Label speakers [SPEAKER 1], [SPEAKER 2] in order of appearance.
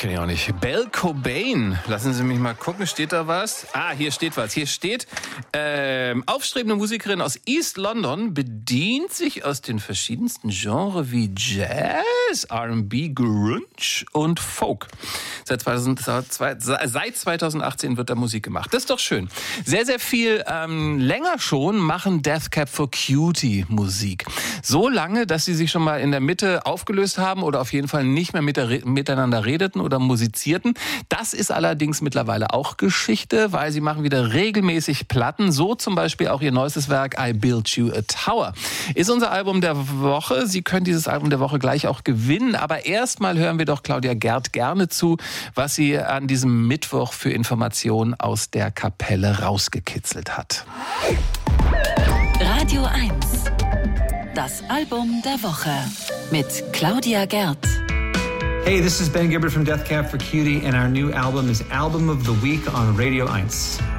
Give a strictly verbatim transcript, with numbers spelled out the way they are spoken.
[SPEAKER 1] kenne ich auch nicht. Belle Cobain. Lassen Sie mich mal gucken, steht da was? Ah, hier steht was. Hier steht, ähm, aufstrebende Musikerin aus East London bedient sich aus den verschiedensten Genres wie Jazz, R and B, Grunge und Folk. Seit, zweitausend, seit zweitausendachtzehn wird da Musik gemacht. Das ist doch schön. Sehr, sehr viel ähm, länger schon machen Death Cab for Cutie Musik. So lange, dass sie sich schon mal in der Mitte aufgelöst haben oder auf jeden Fall nicht mehr mit der, miteinander redeten oder musizierten. Das ist allerdings mittlerweile auch Geschichte, weil sie machen wieder regelmäßig Platten. So zum Beispiel auch ihr neuestes Werk I Built You a Tower. Ist unser Album der Woche. Sie können dieses Album der Woche gleich auch gewinnen. Aber erstmal hören wir doch Claudia Gerd gerne zu, was sie an diesem Mittwoch für Informationen aus der Kapelle rausgekitzelt hat.
[SPEAKER 2] Radio eins. Das Album der Woche mit Claudia Gerd.
[SPEAKER 3] Hey, this is Ben Gibbard from Death Cab for Cutie, and our new album is Album of the Week on Radio eins.